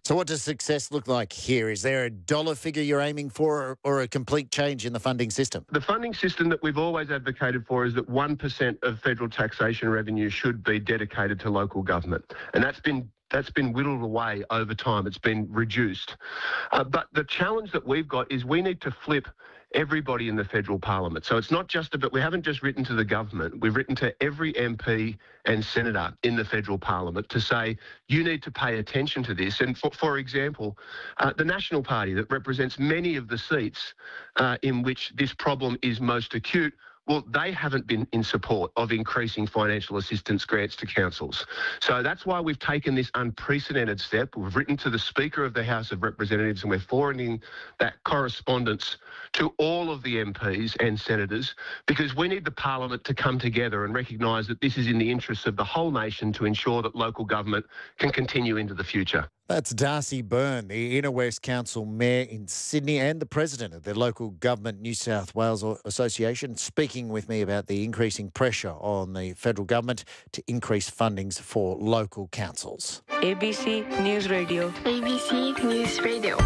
So what does success look like here? Is there a dollar figure you're aiming for or a complete change in the funding system? The funding system that we've always advocated for is that 1% of federal taxation revenue should be dedicated to local government. And that's been whittled away over time. It's been reduced. But the challenge that we've got is we need to flip everybody in the federal parliament. So it's not just about, we haven't just written to the government, we've written to every MP and senator in the federal parliament to say, you need to pay attention to this. And for example, the National Party that represents many of the seats in which this problem is most acute, well, they haven't been in support of increasing financial assistance grants to councils. So that's why we've taken this unprecedented step. We've written to the Speaker of the House of Representatives and we're forwarding that correspondence to all of the MPs and senators because we need the Parliament to come together and recognise that this is in the interests of the whole nation to ensure that local government can continue into the future. That's Darcy Byrne, the Inner West Council Mayor in Sydney and the President of the Local Government New South Wales Association, speaking with me about the increasing pressure on the federal government to increase fundings for local councils. ABC News Radio. ABC News Radio.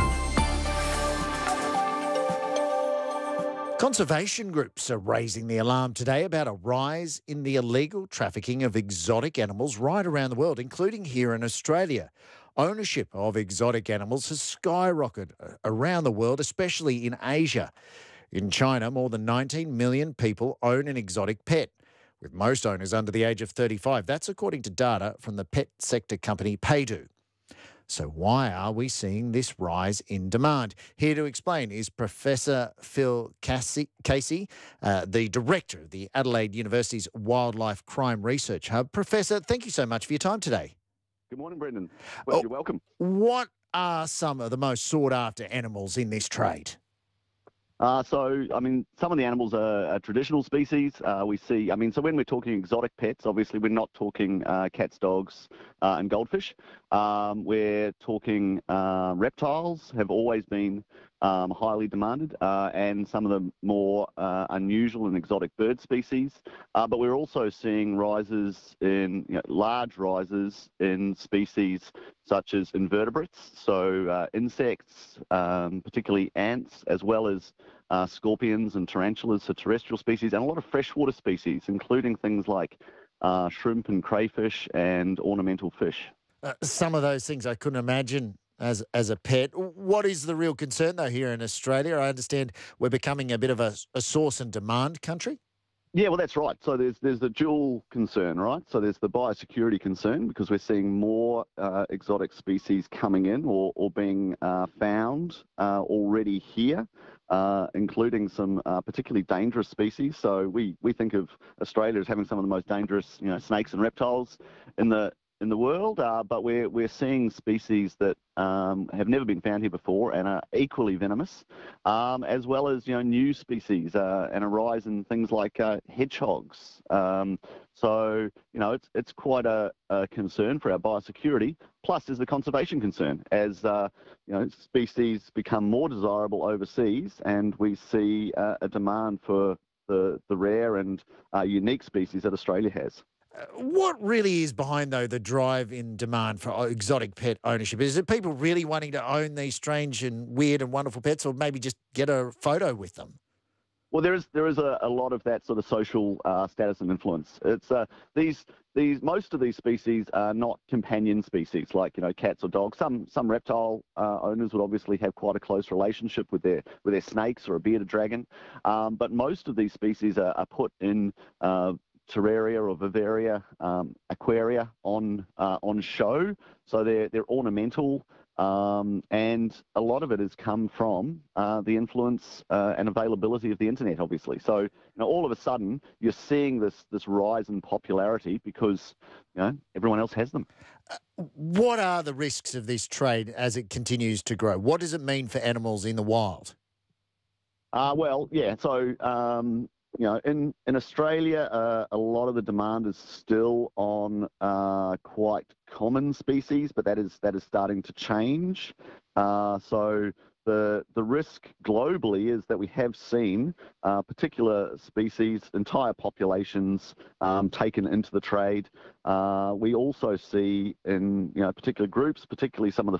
Conservation groups are raising the alarm today about a rise in the illegal trafficking of exotic animals right around the world, including here in Australia. Ownership of exotic animals has skyrocketed around the world, especially in Asia. In China, more than 19 million people own an exotic pet, with most owners under the age of 35. That's according to data from the pet sector company Paidu. So why are we seeing this rise in demand? Here to explain is Professor Phil Casey, the director of the Adelaide University's Wildlife Crime Research Hub. Professor, thank you so much for your time today. Good morning, Brendan. Well, you're welcome. What are some of the most sought-after animals in this trade? Some of the animals are traditional species. So when we're talking exotic pets, obviously we're not talking cats, dogs, and goldfish. We're talking reptiles have always been highly demanded, and some of the more unusual and exotic bird species. But we're also seeing large rises in species such as invertebrates, so insects, particularly ants, as well as scorpions and tarantulas, so terrestrial species, and a lot of freshwater species, including things like shrimp and crayfish and ornamental fish. Some of those things I couldn't imagine as a pet. What is the real concern, though, here in Australia? I understand we're becoming a bit of a source and demand country. Yeah, well, that's right. So there's the dual concern, right? So there's the biosecurity concern because we're seeing more exotic species coming in or being found already here, including some particularly dangerous species. So we think of Australia as having some of the most dangerous, snakes and reptiles in the world, but we're seeing species that have never been found here before and are equally venomous, as well as new species and a rise in things like hedgehogs. So it's quite a concern for our biosecurity. Plus, there's the conservation concern as species become more desirable overseas, and we see a demand for the rare and unique species that Australia has. What really is behind, though, the drive in demand for exotic pet ownership? Is it people really wanting to own these strange and weird and wonderful pets, or maybe just get a photo with them? Well, there is a lot of that sort of social status and influence. It's most of these species are not companion species like cats or dogs. Some reptile owners would obviously have quite a close relationship with their snakes or a bearded dragon, but most of these species are put in terraria or vivaria, aquaria on show, so they're ornamental, and a lot of it has come from the influence and availability of the internet, obviously. So all of a sudden you're seeing this rise in popularity because everyone else has them. What are the risks of this trade as it continues to grow? What does it mean for animals in the wild? In Australia, a lot of the demand is still on quite common species, but that is starting to change. So the risk globally is that we have seen particular species, entire populations taken into the trade. We also see in particular groups, particularly some of the